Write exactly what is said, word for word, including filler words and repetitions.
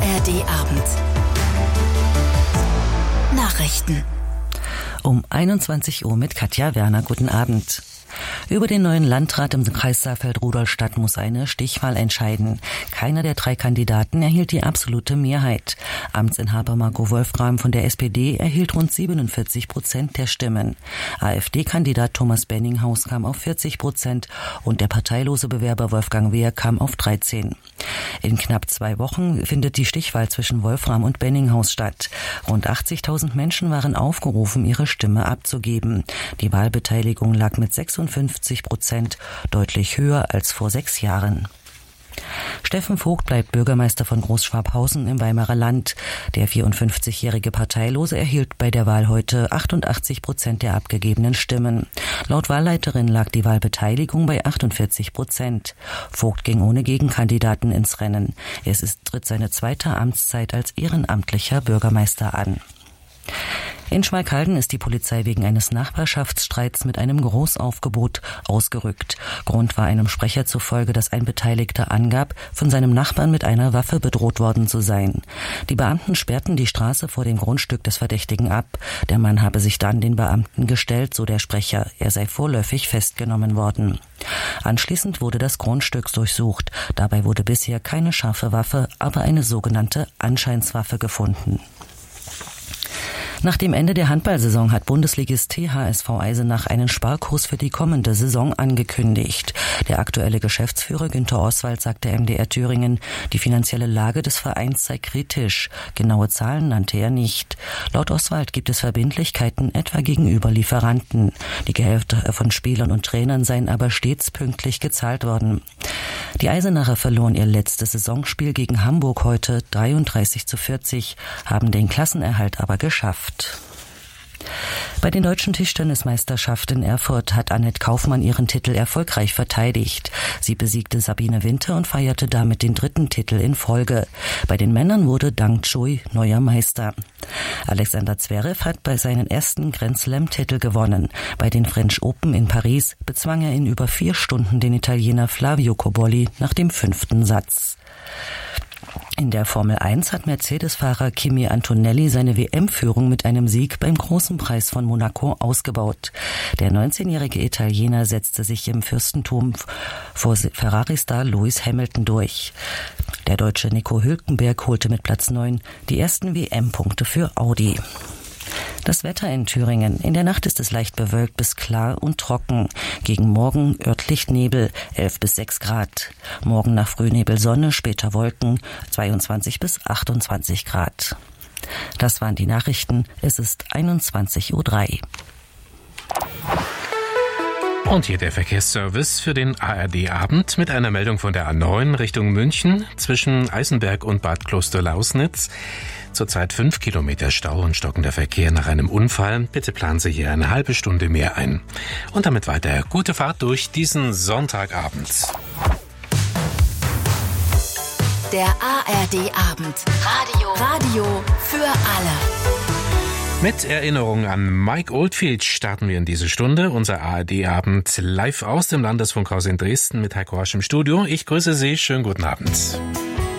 R D-Abend. Nachrichten. Um einundzwanzig Uhr mit Katja Werner. Guten Abend. Über den neuen Landrat im Kreis Saalfeld-Rudolstadt muss eine Stichwahl entscheiden. Keiner der drei Kandidaten erhielt die absolute Mehrheit. Amtsinhaber Marco Wolfram von der S P D erhielt rund siebenundvierzig Prozent der Stimmen. AfD-Kandidat Thomas Benninghaus kam auf vierzig Prozent und der parteilose Bewerber Wolfgang Wehr kam auf dreizehn. In knapp zwei Wochen findet die Stichwahl zwischen Wolfram und Benninghaus statt. Rund achtzigtausend Menschen waren aufgerufen, ihre Stimme abzugeben. Die Wahlbeteiligung lag mit sechsundfünfzig Prozent, deutlich höher als vor sechs Jahren. Steffen Vogt bleibt Bürgermeister von Großschwabhausen im Weimarer Land. Der vierundfünfzigjährige Parteilose erhielt bei der Wahl heute achtundachtzig Prozent der abgegebenen Stimmen. Laut Wahlleiterin lag die Wahlbeteiligung bei achtundvierzig Prozent. Vogt ging ohne Gegenkandidaten ins Rennen. Es ist, tritt seine zweite Amtszeit als ehrenamtlicher Bürgermeister an. In Schmalkalden ist die Polizei wegen eines Nachbarschaftsstreits mit einem Großaufgebot ausgerückt. Grund war einem Sprecher zufolge, dass ein Beteiligter angab, von seinem Nachbarn mit einer Waffe bedroht worden zu sein. Die Beamten sperrten die Straße vor dem Grundstück des Verdächtigen ab. Der Mann habe sich dann den Beamten gestellt, so der Sprecher. Er sei vorläufig festgenommen worden. Anschließend wurde das Grundstück durchsucht. Dabei wurde bisher keine scharfe Waffe, aber eine sogenannte Anscheinswaffe gefunden. Nach dem Ende der Handballsaison hat Bundesligist T H S V Eisenach einen Sparkurs für die kommende Saison angekündigt. Der aktuelle Geschäftsführer Günter Oswald sagte M D R Thüringen, die finanzielle Lage des Vereins sei kritisch. Genaue Zahlen nannte er nicht. Laut Oswald gibt es Verbindlichkeiten etwa gegenüber Lieferanten. Die Gehälter von Spielern und Trainern seien aber stets pünktlich gezahlt worden. Die Eisenacher verloren ihr letztes Saisonspiel gegen Hamburg heute dreiunddreißig zu vierzig, haben den Klassenerhalt aber geschafft. Bei den deutschen Tischtennismeisterschaften in Erfurt hat Annette Kaufmann ihren Titel erfolgreich verteidigt. Sie besiegte Sabine Winter und feierte damit den dritten Titel in Folge. Bei den Männern wurde Dang Chui neuer Meister. Alexander Zverev hat bei seinen ersten Grand Slam-Titel gewonnen. Bei den French Open in Paris bezwang er in über vier Stunden den Italiener Flavio Cobolli nach dem fünften Satz. In der Formel eins hat Mercedes-Fahrer Kimi Antonelli seine W M-Führung mit einem Sieg beim Großen Preis von Monaco ausgebaut. Der neunzehnjährige Italiener setzte sich im Fürstentum vor Ferrari-Star Lewis Hamilton durch. Der Deutsche Nico Hülkenberg holte mit Platz neun die ersten W M-Punkte für Audi. Das Wetter in Thüringen. In der Nacht ist es leicht bewölkt bis klar und trocken. Gegen Morgen örtlich Nebel, elf bis sechs Grad. Morgen nach Frühnebel Sonne, später Wolken, zweiundzwanzig bis achtundzwanzig Grad. Das waren die Nachrichten. Es ist einundzwanzig Uhr drei. Und hier der Verkehrsservice für den A R D-Abend mit einer Meldung von der A neun Richtung München zwischen Eisenberg und Bad Kloster-Lausnitz. Zurzeit fünf Kilometer Stau und stockender Verkehr nach einem Unfall. Bitte planen Sie hier eine halbe Stunde mehr ein. Und damit weiter gute Fahrt durch diesen Sonntagabend. Der A R D-Abend. Radio. Radio für alle. Mit Erinnerung an Mike Oldfield starten wir in diese Stunde. Unser A R D-Abend live aus dem Landesfunkhaus in Dresden mit Heiko Rasch im Studio. Ich grüße Sie. Schönen guten Abend.